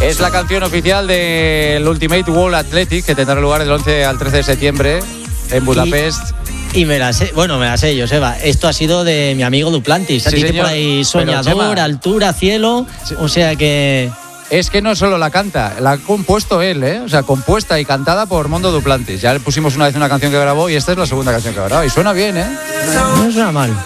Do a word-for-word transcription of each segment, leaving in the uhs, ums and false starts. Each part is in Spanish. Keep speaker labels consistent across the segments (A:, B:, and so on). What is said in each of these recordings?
A: Es la canción oficial del Ultimate World Athletics, que tendrá lugar del once al trece de septiembre en Budapest.
B: Y, y me la sé, bueno, me la sé, Joseba. Esto ha sido de mi amigo Duplantis.
A: Sí,
B: Dice
A: señor.
B: por ahí soñador,
A: Pero, Chema,
B: altura, cielo. Sí. O sea que...
A: Es que no solo la canta, la ha compuesto él, ¿eh? O sea, compuesta y cantada por Mondo Duplantis. Ya le pusimos una vez una canción que grabó y esta es la segunda canción que ha grabado. Y suena bien, ¿eh?
B: No, no suena mal.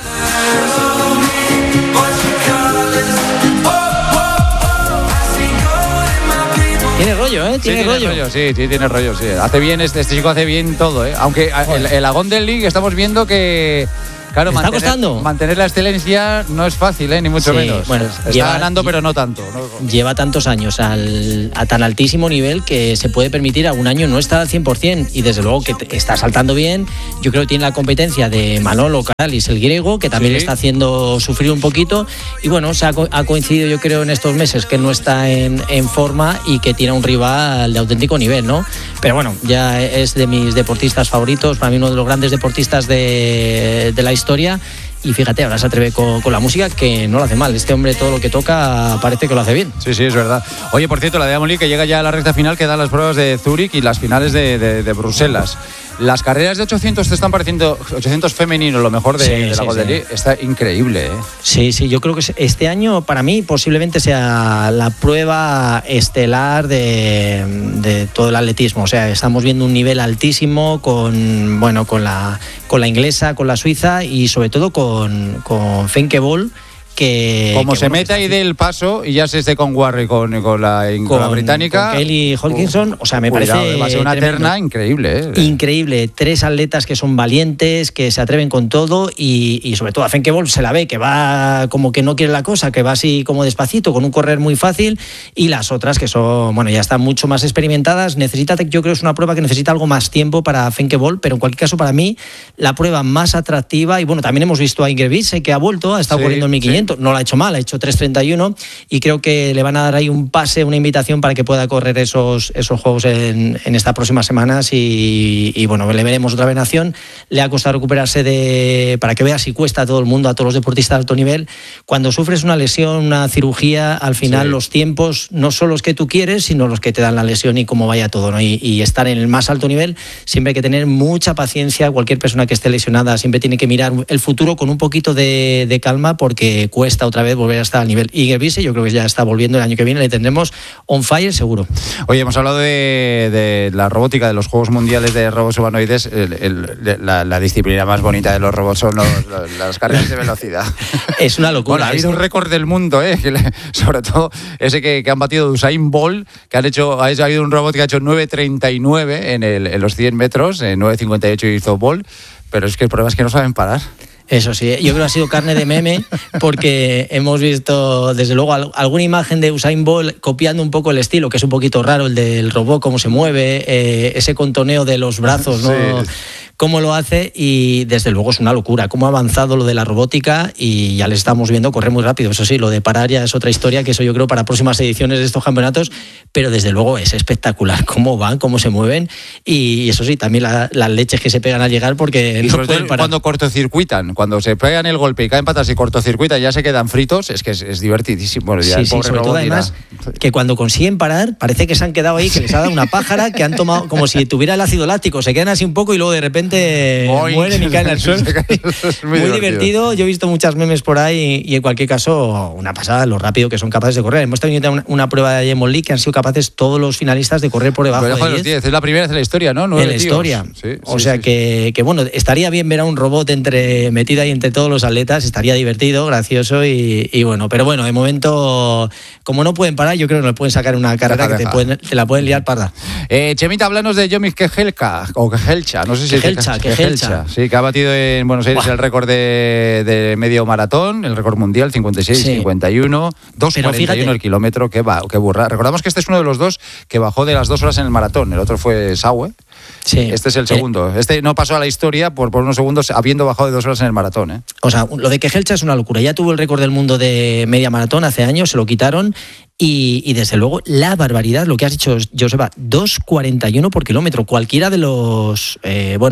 B: Tiene rollo, ¿eh? Tiene,
A: sí,
B: rollo.
A: tiene rollo. Sí, sí, tiene rollo, sí. Hace bien, este, este chico hace bien todo, ¿eh? Aunque el, el Agondel League estamos viendo que... Claro,
B: ¿Está
A: mantener,
B: costando?
A: mantener la excelencia no es fácil, ¿eh? Ni mucho
B: sí,
A: menos.
B: Bueno,
A: está
B: lleva,
A: ganando, pero no tanto, ¿no?
B: Lleva tantos años al, a tan altísimo nivel que se puede permitir algún año no estar al cien por ciento y desde luego que te, está saltando bien. Yo creo que tiene la competencia de Manolo Caralis, el griego, que también sí. le está haciendo sufrir un poquito. Y bueno, se ha, ha coincidido yo creo en estos meses que él no está en, en forma y que tiene un rival de auténtico nivel, ¿no? Pero bueno, ya es de mis deportistas favoritos, para mí uno de los grandes deportistas de, de la historia. Y fíjate, ahora se atreve con, con la música, que no lo hace mal. Este hombre todo lo que toca parece que lo hace bien.
A: Sí, sí, es verdad. Oye, por cierto, la Diamond League que llega ya a la recta final, que dan las pruebas de Zúrich y las finales de, de, de Bruselas. Las carreras de ochocientos te están pareciendo, ochocientos femenino, lo mejor de, sí, de la sí, Golden sí. League. Está increíble, ¿eh?
B: Sí, sí, yo creo que este año para mí posiblemente sea la prueba estelar de, de todo el atletismo. O sea, estamos viendo un nivel altísimo con, bueno, con la, con la inglesa, con la suiza y sobre todo con, con Femke Bol. Que,
A: como
B: que,
A: se
B: bueno,
A: meta ahí del paso y ya se esté con Warry con, con, la, con, con la británica,
B: con Kelly Hodgkinson, o sea, me
A: cuidado,
B: parece
A: va a ser una
B: tremendo.
A: terna increíble, ¿eh?
B: Increíble, tres atletas que son valientes, que se atreven con todo y, y sobre todo a Femke Bol se la ve que va como que no quiere la cosa, que va así como despacito, con un correr muy fácil, y las otras que son, bueno, ya están mucho más experimentadas. Necesita, yo creo que es una prueba que necesita algo más tiempo para Femke Bol, pero en cualquier caso para mí la prueba más atractiva, y bueno, también hemos visto a Ingrid Wiese que ha vuelto, ha estado sí, corriendo en mil quinientos, sí. no la ha hecho mal, ha hecho tres treinta y uno y creo que le van a dar ahí un pase, una invitación para que pueda correr esos, esos juegos en, en estas próximas semanas y, y bueno, le veremos otra vez en acción. Le ha costado recuperarse de, para que vea si cuesta a todo el mundo, a todos los deportistas de alto nivel. Cuando sufres una lesión, una cirugía, al final sí. los tiempos no son los que tú quieres, sino los que te dan la lesión y cómo vaya todo, ¿no? Y, y estar en el más alto nivel, siempre hay que tener mucha paciencia. Cualquier persona que esté lesionada siempre tiene que mirar el futuro con un poquito de, de calma, porque cuesta otra vez volver a estar al nivel. Ingrid Wiese yo creo que ya está volviendo el año que viene, le tendremos on fire seguro.
A: Oye, hemos hablado de, de la robótica, de los Juegos Mundiales de Robots Humanoides. El, el, la, la disciplina más bonita de los robots son los, los, las carreras de velocidad.
B: Es una locura.
A: Bueno, ha habido un récord del mundo, ¿eh? Sobre todo ese que, que han batido de Usain Bolt, que han hecho, ha, hecho, ha habido un robot que ha hecho nueve treinta y nueve en, el, en los cien metros, en nueve cincuenta y ocho hizo Bolt, pero es que el problema es que no saben parar.
B: Eso sí, yo creo que ha sido carne de meme porque hemos visto desde luego alguna imagen de Usain Bolt copiando un poco el estilo, que es un poquito raro el del robot, cómo se mueve, eh, ese contoneo de los brazos, ¿no? Sí. Cómo lo hace, y desde luego es una locura cómo ha avanzado lo de la robótica y ya les estamos viendo correr muy rápido. Eso sí, lo de parar ya es otra historia, que eso yo creo para próximas ediciones de estos campeonatos, pero desde luego es espectacular cómo van, cómo se mueven, y eso sí, también la, las leches que se pegan al llegar, porque
A: y
B: no
A: sobre
B: pueden
A: todo
B: parar.
A: Cuando cortocircuitan, cuando se pegan el golpe y caen patas y cortocircuitan, ya se quedan fritos, es que es, es divertidísimo. Bueno, ya
B: sí, sí, sobre todo además que cuando consiguen parar parece que se han quedado ahí, que les ha dado una pájara, que han tomado como si tuviera el ácido láctico, se quedan así un poco y luego de repente Oink. mueren y caen al suelo. muy, muy divertido. divertido. Yo he visto muchas memes por ahí y en cualquier caso una pasada lo rápido que son capaces de correr. Hemos tenido una, una prueba de Diamond League que han sido capaces todos los finalistas de correr por debajo, debajo de, de los diez.
A: Es la primera vez en la historia, ¿no?
B: Nueve en la tíos. historia. Sí, o sí, sea sí, que, sí. que bueno, estaría bien ver a un robot entre metido ahí entre todos los atletas, estaría divertido, gracioso y, y bueno, pero bueno, de momento, como no pueden parar, yo creo que nos pueden sacar una carrera deja, que deja. Te, pueden, te la pueden liar parda.
A: Eh, Chemita, háblanos de Yomi Kejelcha, o Kejelcha, no sé si
B: Kejelcha,
A: es
B: Kejelcha.
A: Sí, que ha batido en Buenos Aires Buah. el récord de, de medio maratón, el récord mundial, cincuenta y seis cincuenta y uno, dos cuarenta y uno el kilómetro, qué, va, qué burra. Recordamos que este es uno de los dos que bajó de las dos horas en el maratón, el otro fue Saue.
B: Sí.
A: Este es el segundo. Eh. Este no pasó a la historia por, por unos segundos habiendo bajado de dos horas en el maratón. ¿eh?
B: O sea, lo de Kejelcha es una locura. Ya tuvo el récord del mundo de media maratón hace años, se lo quitaron. Y, y desde luego la barbaridad, lo que has dicho, Joseba, dos cuarenta y uno por kilómetro. Cualquiera de los, eh, bueno,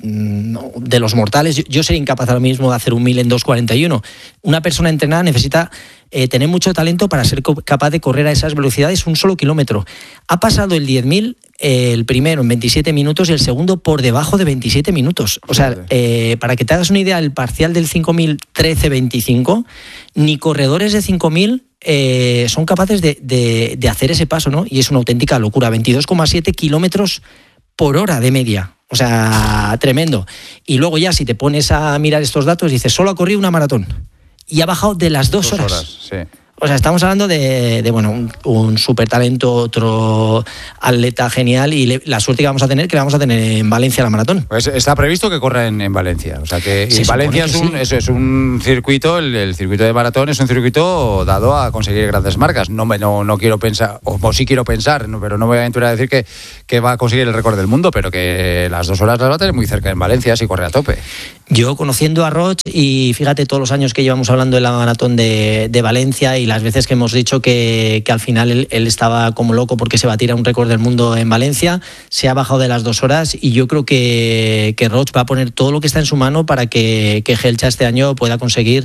B: de los mortales. Yo, yo sería incapaz ahora mismo de hacer un mil en dos cuarenta y uno. Una persona entrenada necesita eh, tener mucho talento para ser capaz de correr a esas velocidades un solo kilómetro. Ha pasado el diez mil, eh, el primero en veintisiete minutos y el segundo por debajo de veintisiete minutos. O sea, eh, para que te hagas una idea, el parcial del cinco mil trece veinticinco, ni corredores de cinco mil eh, son capaces de, de, de hacer ese paso, ¿no? Y es una auténtica locura. veintidós coma siete kilómetros por hora de media. O sea, tremendo. Y luego ya si te pones a mirar estos datos, dices, solo ha corrido una maratón. Y ha bajado de las dos, dos horas. horas sí. O sea, estamos hablando de, de bueno, un, un súper talento, otro atleta genial y le, la suerte que vamos a tener, que la vamos a tener en Valencia la maratón.
A: Pues está previsto que corra en, en Valencia. O sea que
B: sí,
A: Valencia es un,
B: sí.
A: eso es un circuito, el, el circuito de maratón es un circuito dado a conseguir grandes marcas. No me, no, no quiero pensar, o, o sí quiero pensar, no, pero no me voy a aventurar a decir que, que va a conseguir el récord del mundo, pero que las dos horas las va a tener muy cerca en Valencia si corre a tope.
B: Yo conociendo a Roig y fíjate todos los años que llevamos hablando de la maratón de, de Valencia y las veces que hemos dicho que, que al final él, él estaba como loco porque se batiera un récord del mundo en Valencia, se ha bajado de las dos horas y yo creo que, que Roig va a poner todo lo que está en su mano para que, que Gelcha este año pueda conseguir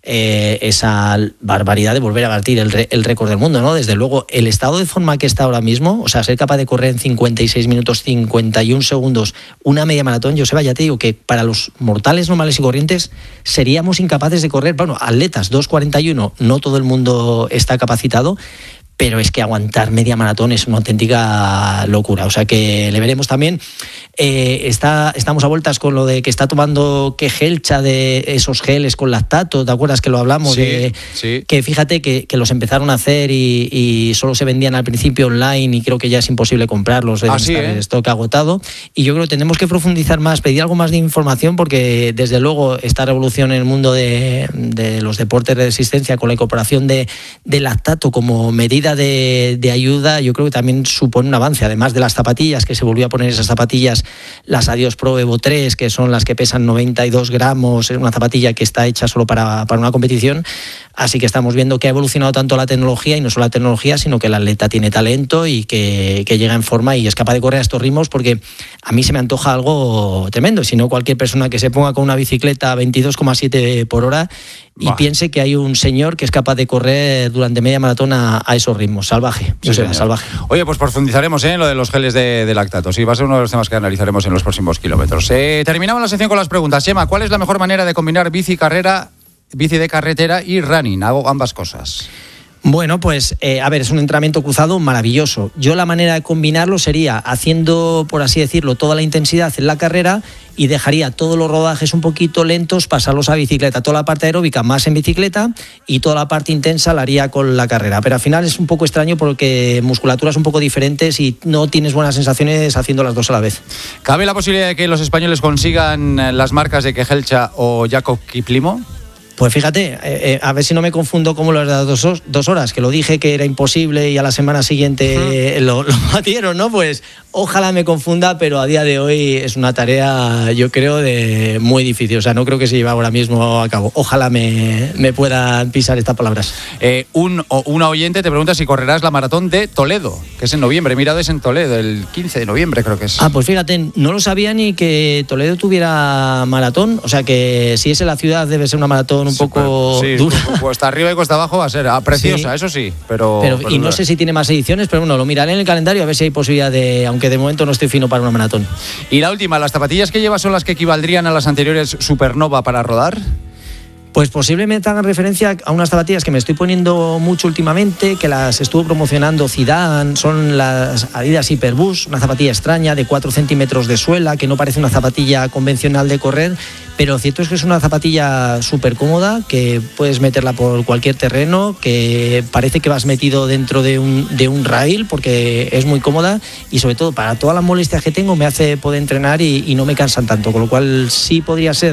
B: eh, esa barbaridad de volver a batir el, re, el récord del mundo, ¿no? Desde luego, el estado de forma que está ahora mismo, o sea, ser capaz de correr en cincuenta y seis minutos cincuenta y un segundos una media maratón, Joseba, ya te digo que para los mortales normales y corrientes seríamos incapaces de correr, bueno, atletas dos cuarenta y uno, no todo el mundo está capacitado, pero es que aguantar media maratón es una auténtica locura. O sea que le veremos también. Eh, está, estamos a vueltas con lo de que está tomando que Gelcha de esos geles con lactato, ¿te acuerdas que lo hablamos?
A: Sí,
B: de,
A: sí.
B: Que fíjate que, que los empezaron a hacer y, y solo se vendían al principio online y creo que ya es imposible comprarlos, deben
A: Así,
B: estar
A: ¿eh?
B: en stock agotado. Y yo creo que tenemos que profundizar más, pedir algo más de información porque desde luego esta revolución en el mundo de, de los deportes de resistencia con la incorporación de, de lactato como medida De, de ayuda, yo creo que también supone un avance, además de las zapatillas, que se volvió a poner esas zapatillas, las Adios Pro Evo tres, que son las que pesan noventa y dos gramos, es una zapatilla que está hecha solo para, para una competición, así que estamos viendo que ha evolucionado tanto la tecnología, y no solo la tecnología, sino que el atleta tiene talento y que, que llega en forma y es capaz de correr a estos ritmos, porque a mí se me antoja algo tremendo, si no cualquier persona que se ponga con una bicicleta a veintidós coma siete por hora y bah. piense que hay un señor que es capaz de correr durante media maratón a, a esos ritmos. Salvaje,
A: sí,
B: sé, salvaje.
A: Oye, pues profundizaremos ¿eh? en lo de los geles de, de lactato. Sí, va a ser uno de los temas que analizaremos en los próximos kilómetros. Eh, terminamos la sección con las preguntas. Chema, ¿cuál es la mejor manera de combinar bici carrera, bici de carretera y running? Hago ambas cosas.
B: Bueno, pues eh, a ver, es un entrenamiento cruzado maravilloso. Yo la manera de combinarlo sería haciendo, por así decirlo, toda la intensidad en la carrera y dejaría todos los rodajes un poquito lentos, pasarlos a bicicleta. Toda la parte aeróbica más en bicicleta y toda la parte intensa la haría con la carrera. Pero al final es un poco extraño porque musculaturas un poco diferentes y no tienes buenas sensaciones haciendo las dos a la vez.
A: ¿Cabe la posibilidad de que los españoles consigan las marcas de Kejelcha o Jakob Kiplimo?
B: Pues fíjate, eh, eh, a ver si no me confundo como los de las dos, dos horas, que lo dije que era imposible y a la semana siguiente uh-huh. lo, lo batieron, ¿no? Pues ojalá me confunda, pero a día de hoy es una tarea, yo creo, de muy difícil. O sea, no creo que se lleve ahora mismo a cabo. Ojalá me, me puedan pisar estas palabras.
A: Eh, un, una oyente te pregunta si correrás la maratón de Toledo, que es en noviembre. Mirad, es en Toledo, el quince de noviembre creo que es.
B: Ah, pues fíjate, no lo sabía ni que Toledo tuviera maratón. O sea, que si es en la ciudad debe ser una maratón un sí, poco
A: sí,
B: dura.
A: Cuesta arriba y cuesta abajo va a ser ah, preciosa, sí. Eso sí. Pero,
B: pero,
A: pero
B: y no sé si tiene más ediciones, pero bueno, lo miraré en el calendario a ver si hay posibilidad de, aunque de momento no estoy fino para una maratón.
A: Y la última, ¿las zapatillas que llevas son las que equivaldrían a las anteriores Supernova para rodar?
B: Pues posiblemente hagan referencia a unas zapatillas que me estoy poniendo mucho últimamente, que las estuvo promocionando Zidane, son las Adidas Hyperboost, una zapatilla extraña de cuatro centímetros de suela, que no parece una zapatilla convencional de correr, pero lo cierto es que es una zapatilla súper cómoda, que puedes meterla por cualquier terreno, que parece que vas metido dentro de un, de un rail, porque es muy cómoda y sobre todo para todas las molestias que tengo me hace poder entrenar y, y no me cansan tanto, con lo cual sí podría ser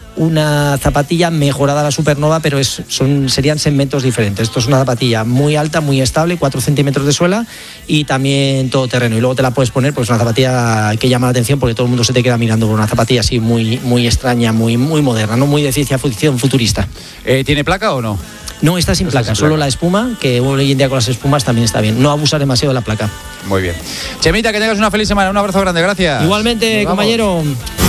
B: una zapatilla mejorada a la Supernova, pero es, son, serían segmentos diferentes. Esto es una zapatilla muy alta, muy estable, cuatro centímetros de suela y también todo terreno. Y luego te la puedes poner, pues una zapatilla que llama la atención porque todo el mundo se te queda mirando por una zapatilla así muy, muy extraña, muy, muy moderna, no muy de ciencia ficción futurista.
A: Eh, ¿Tiene placa o no?
B: No, está sin placa, solo la espuma, que hoy en día con las espumas también está bien. No abusar demasiado de la placa.
A: Muy bien. Chemita, que tengas una feliz semana. Un abrazo grande, gracias.
B: Igualmente, compañero.